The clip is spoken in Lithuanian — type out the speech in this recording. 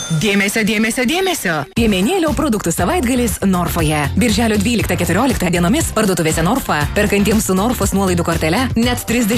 Dėmesio, dėmesio, dėmesio. Piemenėlio produktų savaitgalis Norfoje. Birželio 12-14 dienomis parduotuvėse Norfa, perkantiems su Norfos nuolaidų kortele, net 30